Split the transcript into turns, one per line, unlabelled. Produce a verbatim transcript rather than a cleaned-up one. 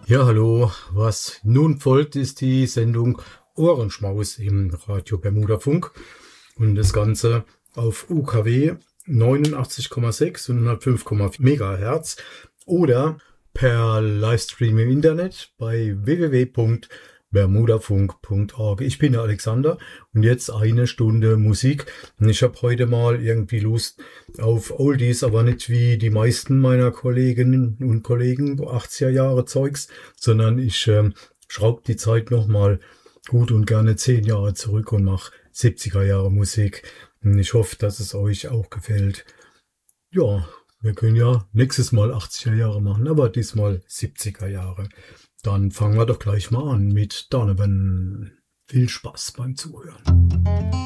Ja, hallo. Was nun folgt, ist die Sendung Ohrenschmaus im Radio Bermuda Funk und das Ganze auf U K W neunundachtzig Komma sechs und hundertfünf Komma vier Megahertz oder per Livestream im Internet bei w w w punkt bermudafunk punkt org. Ich bin der Alexander und jetzt eine Stunde Musik. Und ich habe heute mal irgendwie Lust auf Oldies, aber nicht wie die meisten meiner Kolleginnen und Kollegen, achtziger Jahre Zeugs, sondern ich ähm, schraube die Zeit nochmal gut und gerne zehn Jahre zurück und mache siebziger Jahre Musik. Und ich hoffe, dass es euch auch gefällt. Ja, wir können ja nächstes Mal achtziger Jahre machen, aber diesmal siebziger Jahre. Dann fangen wir doch gleich mal an mit Donovan. Viel Spaß beim Zuhören.